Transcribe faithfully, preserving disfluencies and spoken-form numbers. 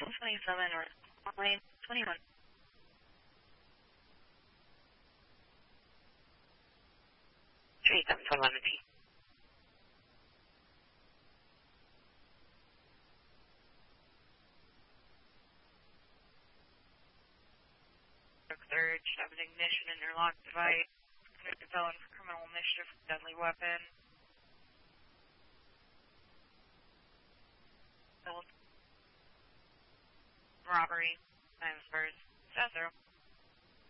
twenty-seven or lane twenty-one. twenty-seven twenty-one T. Third, should have an ignition in your lock device. Convicted felon for criminal mischief with deadly weapon. Robbery. Nine Spurs. South Zero.